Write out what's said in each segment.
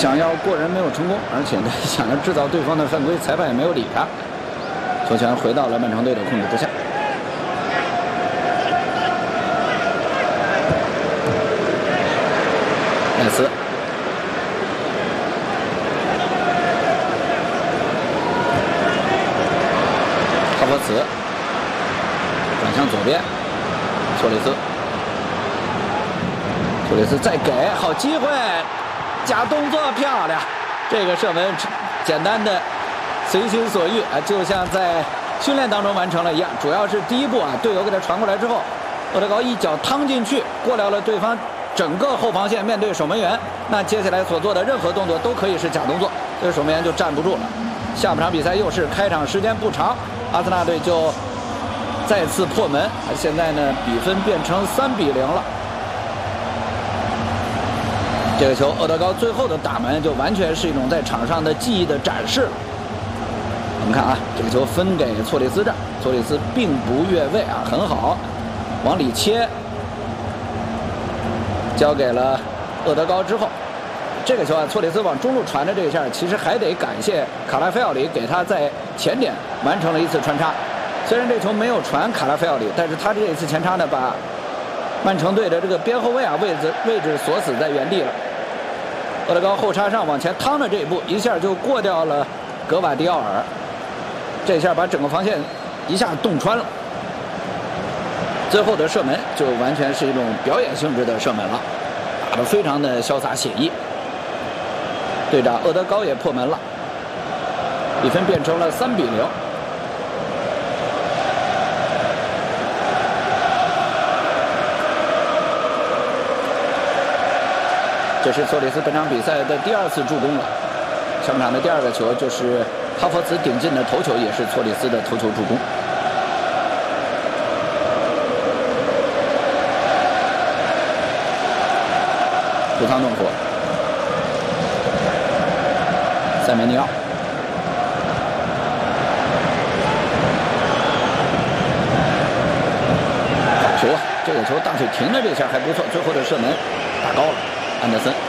想要过人没有成功，而且呢想要制造对方的犯规，裁判也没有理他。球权回到了曼城队的控制之下。赖斯，哈弗茨转向左边，托雷斯。托雷斯再给，好机会，假动作漂亮，这个射门简单的随心所欲啊，就像在训练当中完成了一样。主要是第一步啊，队友给他传过来之后，厄德高一脚趟进去，过了对方整个后防线，面对守门员，那接下来所做的任何动作都可以是假动作，这个守门员就站不住了。下半场比赛又是开场时间不长，阿森纳队就再次破门，现在呢比分变成3-0了。这个球，厄德高最后的打门就完全是一种在场上的技艺的展示了。我们看啊，这个球分给错里斯这儿，错里斯并不越位啊，很好，往里切，交给了厄德高之后，这个球啊，错里斯往中路传的这一下，其实还得感谢卡拉菲奥里给他在前点完成了一次穿插。虽然这球没有传卡拉菲奥里，但是他这一次前插呢，把曼城队的这个边后卫啊位置锁死在原地了。厄德高后插上往前趟的这一步，一下就过掉了格瓦迪奥尔，这下把整个防线一下洞穿了。最后的射门就完全是一种表演性质的射门了，打得非常的潇洒写意。队长厄德高也破门了，比分变成了3-0。这是索里斯本场比赛的第2次助攻了。上半场的第2个球就是哈弗茨顶进的头球，也是索里斯的头球助攻。土桑弄火，塞梅尼奥，好球啊！这个球大腿停的这下还不错，最后的射门打高了。安德森，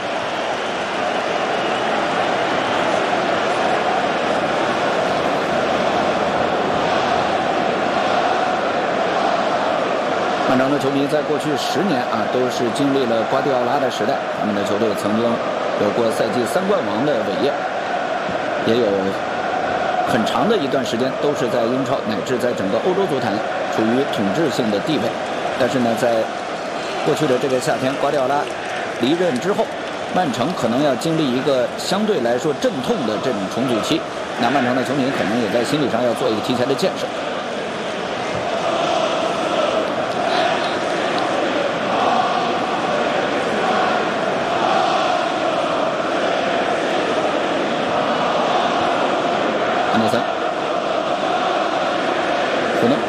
曼城的球迷在过去10年啊，都是经历了瓜迪奥拉的时代，他们的球队曾经有过赛季3冠王的伟业，也有很长的一段时间都是在英超乃至在整个欧洲足坛处于统治性的地位。但是呢，在过去的这个夏天，瓜迪奥拉离任之后，曼城可能要经历一个相对来说阵痛的这种重组期，那曼城的球迷可能也在心理上要做一个提前的建设。安德森，胡诺，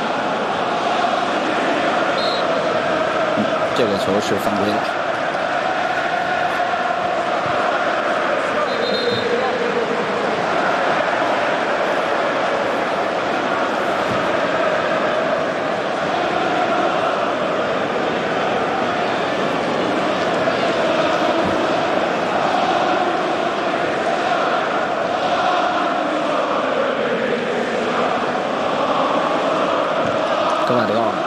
这个球是犯规的。格瓦迪奥尔，